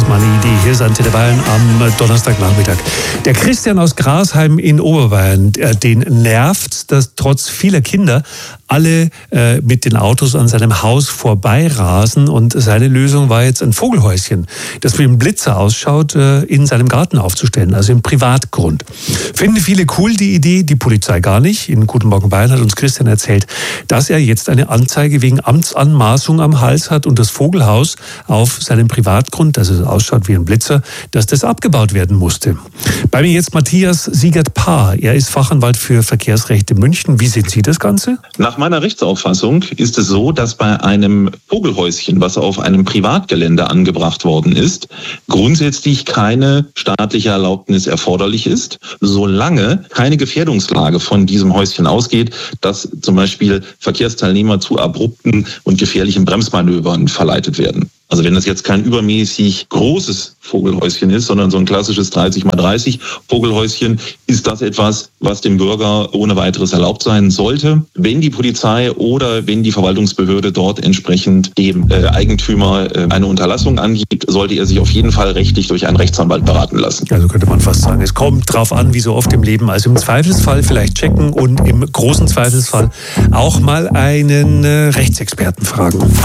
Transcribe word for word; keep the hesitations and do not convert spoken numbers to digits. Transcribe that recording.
ist mal eine Idee. Hier ist Antenne Bayern am Donnerstagnachmittag. Der Christian aus Grasheim in Oberbayern, den nervt, dass trotz vieler Kinder alle äh, mit den Autos an seinem Haus vorbeirasen. Und seine Lösung war jetzt ein Vogelhäuschen, das wie ein Blitzer ausschaut, äh, in seinem Garten aufzustellen, also im Privatgrund. Finden viele cool die Idee, die Polizei gar nicht. In Guten Morgen Bayern hat uns Christian erzählt, dass er jetzt eine Anzeige wegen Amtsanmaßung am Hals hat und das Vogelhaus auf seinem Privatgrund, das es ausschaut wie ein Blitzer, dass das abgebaut werden musste. Bei mir jetzt Matthias Siegert-Paar. Er ist Fachanwalt für Verkehrsrecht in München. Wie sehen Sie das Ganze? Nach meiner Rechtsauffassung ist es so, dass bei einem Vogelhäuschen, was auf einem Privatgelände angebracht worden ist, grundsätzlich keine staatliche Erlaubnis erforderlich ist, solange keine Gefährdungslage von diesem Häuschen ausgeht, dass zum Beispiel Verkehrsteilnehmer zu abrupten und gefährlichen Bremsmanövern verleitet werden. Also wenn das jetzt kein übermäßig großes Vogelhäuschen ist, sondern so ein klassisches dreißig mal dreißig Vogelhäuschen, ist das etwas, was dem Bürger ohne weiteres erlaubt sein sollte. Wenn die Polizei oder wenn die Verwaltungsbehörde dort entsprechend dem äh, Eigentümer äh, eine Unterlassung angibt, sollte er sich auf jeden Fall rechtlich durch einen Rechtsanwalt beraten lassen. Also könnte man fast sagen, es kommt drauf an, wie so oft im Leben. Also im Zweifelsfall vielleicht checken und im großen Zweifelsfall auch mal einen äh, Rechtsexperten fragen.